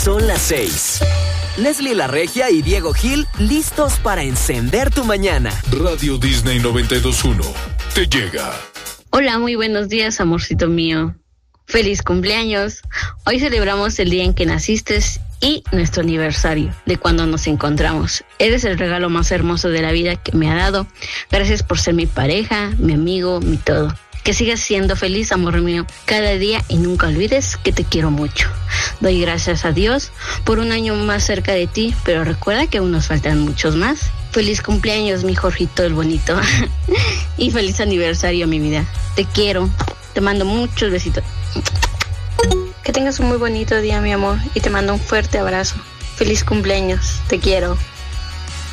Son las 6. Leslie La Regia y Diego Gil, listos para encender tu mañana. Radio Disney 92.1 te llega. Hola, muy buenos días, amorcito mío. ¡Feliz cumpleaños! Hoy celebramos el día en que naciste y nuestro aniversario de cuando nos encontramos. Eres el regalo más hermoso de la vida que me ha dado. Gracias por ser mi pareja, mi amigo, mi todo. Que sigas siendo feliz, amor mío, cada día y nunca olvides que te quiero mucho. Doy gracias a Dios por un año más cerca de ti, pero recuerda que aún nos faltan muchos más. Feliz cumpleaños, mi Jorgito el bonito. Y feliz aniversario, mi vida. Te quiero. Te mando muchos besitos. Que tengas un muy bonito día, mi amor, y te mando un fuerte abrazo. Feliz cumpleaños. Te quiero.